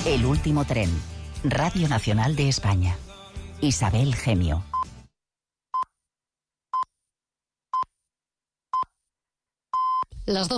El último tren. Radio Nacional de España. Isabel Gemio. Las dos.